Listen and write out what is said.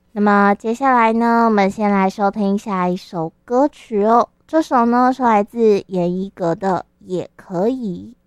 那么接下来呢，我们先来收听下一首歌曲哦。这首呢是来自严一格的《也可以》。